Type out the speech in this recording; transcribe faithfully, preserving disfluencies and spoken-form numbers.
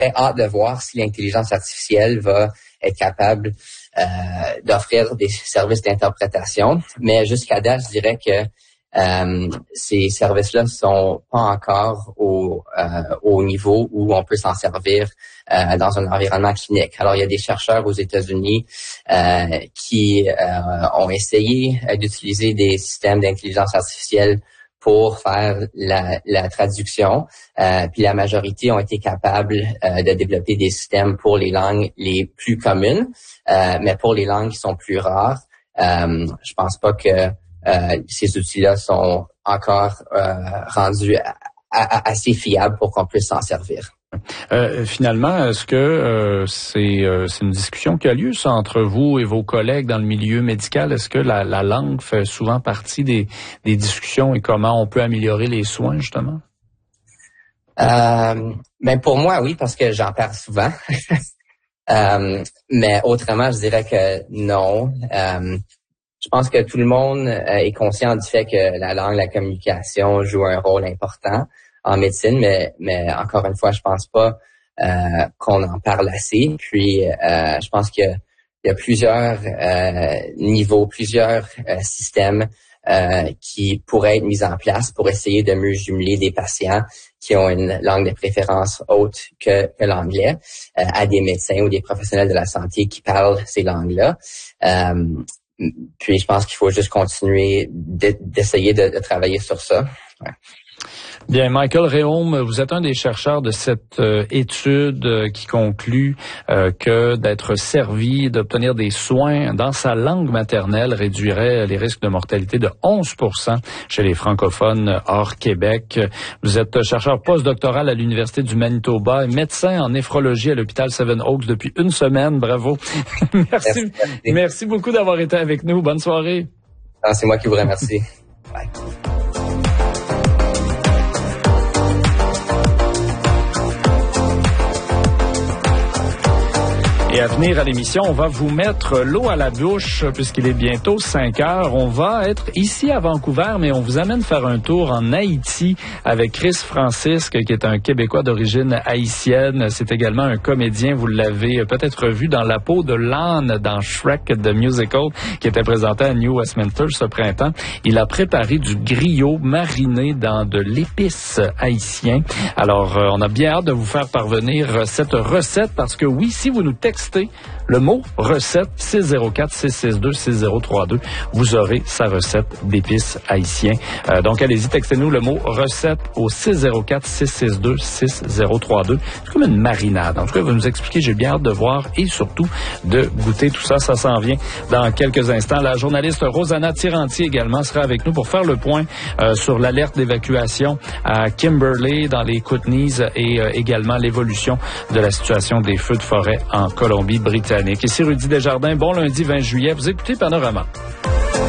très hâte de voir si l'intelligence artificielle va être capable euh, d'offrir des services d'interprétation. Mais jusqu'à date, je dirais que euh, ces services-là sont pas encore au, euh, au niveau où on peut s'en servir euh, dans un environnement clinique. Alors, il y a des chercheurs aux États-Unis euh, qui euh, ont essayé d'utiliser des systèmes d'intelligence artificielle pour faire la, la traduction, euh, puis la majorité ont été capables euh, de développer des systèmes pour les langues les plus communes, euh, mais pour les langues qui sont plus rares, euh, je pense pas que euh, ces outils-là sont encore euh, rendus à, à, assez fiables pour qu'on puisse s'en servir. Euh, finalement, est-ce que euh, c'est, euh, c'est une discussion qui a lieu ça, entre vous et vos collègues dans le milieu médical? Est-ce que la, la langue fait souvent partie des, des discussions et comment on peut améliorer les soins, justement? Euh, ben pour moi, oui, parce que j'en parle souvent. euh, mais autrement, je dirais que non. Euh, je pense que tout le monde est conscient du fait que la langue, la communication joue un rôle important en médecine, mais, mais encore une fois, je pense pas euh, qu'on en parle assez. Puis, euh, je pense qu'il y a plusieurs euh, niveaux, plusieurs euh, systèmes euh, qui pourraient être mis en place pour essayer de mieux jumeler des patients qui ont une langue de préférence autre que, que l'anglais euh, à des médecins ou des professionnels de la santé qui parlent ces langues-là. Euh, puis, je pense qu'il faut juste continuer d'essayer de, de travailler sur ça. Ouais. Bien, Michael Réaume, vous êtes un des chercheurs de cette euh, étude euh, qui conclut euh, que d'être servi, d'obtenir des soins dans sa langue maternelle réduirait les risques de mortalité de onze pour cent chez les francophones hors Québec. Vous êtes chercheur postdoctoral à l'Université du Manitoba et médecin en néphrologie à l'hôpital Seven Oaks depuis une semaine. Bravo. Merci. Merci. Merci beaucoup d'avoir été avec nous. Bonne soirée. Ah, c'est moi qui vous remercie. Bye. Et à venir à l'émission, on va vous mettre l'eau à la bouche puisqu'il est bientôt cinq heures. On va être ici à Vancouver, mais on vous amène faire un tour en Haïti avec Chris Francisque, qui est un Québécois d'origine haïtienne. C'est également un comédien, vous l'avez peut-être vu dans La peau de l'âne dans Shrek the Musical, qui était présenté à New Westminster ce printemps. Il a préparé du griot mariné dans de l'épice haïtien. Alors, on a bien hâte de vous faire parvenir cette recette parce que oui, si vous nous textez le mot recette six zéro quatre six six deux six zéro trois deux. Vous aurez sa recette d'épices haïtien. Euh, donc, allez-y, textez-nous le mot recette au six zéro quatre six six deux six zéro trois deux. C'est comme une marinade. En tout cas, vous nous expliquez, j'ai bien hâte de voir et surtout de goûter tout ça. Ça s'en vient dans quelques instants. La journaliste Rosanna Tiranti également sera avec nous pour faire le point euh, sur l'alerte d'évacuation à Kimberley dans les Kootenays et euh, également l'évolution de la situation des feux de forêt en Colombie-Britannique. Ici Rudy Desjardins, bon lundi vingt juillet. Vous écoutez Panorama.